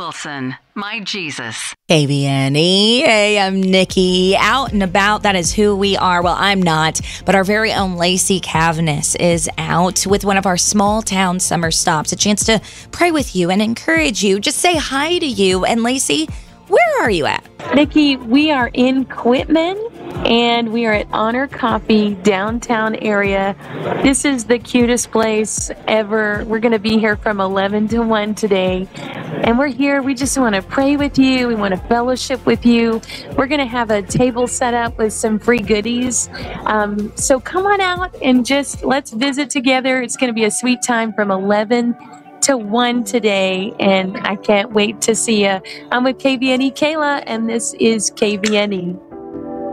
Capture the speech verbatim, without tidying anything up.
Wilson, my Jesus. K B N E. Hey, I'm Nikki. Out and about, that is who we are. Well, I'm not, but our very own Lacey Cavanis is out with one of our small town summer stops. A chance to pray with you and encourage you. Just say hi to you. And Lacey, where are you at? Nikki, we are in Quitman, and we are at Honor Coffee, downtown area. This is the cutest place ever. We're going to be here from eleven to one today. And we're here. We just want to pray with you. We want to fellowship with you. We're going to have a table set up with some free goodies. Um, so come on out and just let's visit together. It's going to be a sweet time from eleven to one today, and I can't wait to see you. I'm with K B N E Kayla, and this is K B N E.